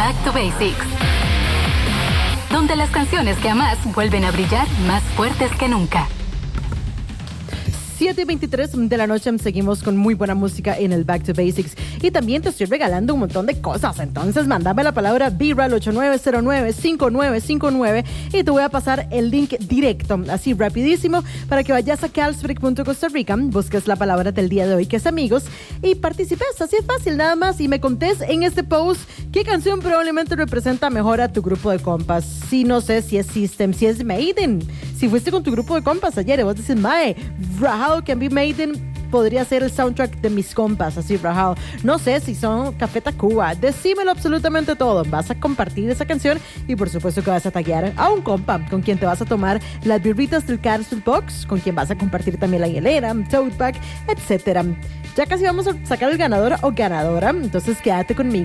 Back to Basics, donde las canciones que amas vuelven a brillar más fuertes que nunca. 7:23 de la noche, seguimos con muy buena música en el Back to Basics y también te estoy regalando un montón de cosas, entonces mándame la palabra Vibra al 8909-5959 y te voy a pasar el link directo, así rapidísimo, para que vayas a carlsberg.Costa Rica, busques la palabra del día de hoy que es amigos y participes, así es fácil nada más, y me contés en este post qué canción probablemente representa mejor a tu grupo de compas. Si no sé si es System, si es Maiden, si fuiste con tu grupo de compas ayer y vos decís, mae, Rahal Can Be Maiden podría ser el soundtrack de mis compas, así Rahal. No sé si son Café Tacuba. Decímelo absolutamente todo. Vas a compartir esa canción y por supuesto que vas a taguear a un compa con quien te vas a tomar las birritas del Carlsberg Box, con quien vas a compartir también la hielera, tote bag, etcétera. Ya casi vamos a sacar el ganador o ganadora, entonces quédate conmigo.